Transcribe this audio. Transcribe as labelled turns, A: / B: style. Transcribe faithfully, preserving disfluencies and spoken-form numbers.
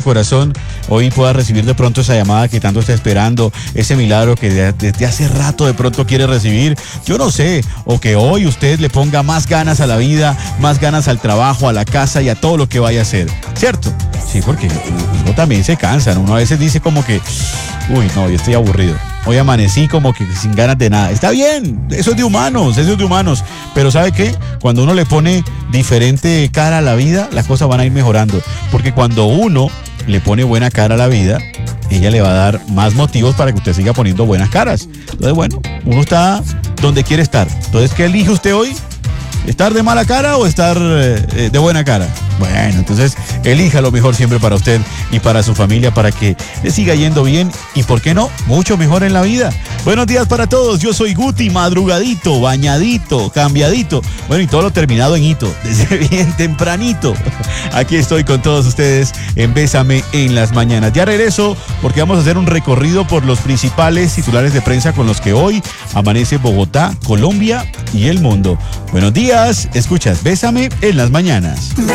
A: corazón hoy pueda recibir de pronto esa llamada que tanto está esperando, ese milagro que de- desde hace rato de pronto quiere recibir, yo no sé, o que hoy usted le ponga más ganas a la vida, más ganas al trabajo, a la casa y a todo lo que vaya a hacer, ¿cierto? Sí, porque uno también se cansa, ¿no? Uno a veces dice como que, uy, no, yo estoy aburrido. Hoy amanecí como que sin ganas de nada. Está bien, eso es de humanos, eso es de humanos. Pero ¿sabe qué? Cuando uno le pone diferente cara a la vida, las cosas van a ir mejorando. Porque cuando uno le pone buena cara a la vida, ella le va a dar más motivos para que usted siga poniendo buenas caras. Entonces, bueno, uno está donde quiere estar. Entonces, ¿qué elige usted hoy? ¿Estar de mala cara o estar eh, de buena cara? Bueno, entonces elija lo mejor siempre para usted y para su familia para que le siga yendo bien y, ¿por qué no?, mucho mejor en la vida. Buenos días para todos, yo soy Guti, madrugadito, bañadito, cambiadito, bueno, y todo lo terminado en hito, desde bien tempranito. Aquí estoy con todos ustedes en Bésame en las mañanas. Ya regreso porque vamos a hacer un recorrido por los principales titulares de prensa con los que hoy amanece Bogotá, Colombia y el mundo. Buenos días, escuchas Bésame en las mañanas.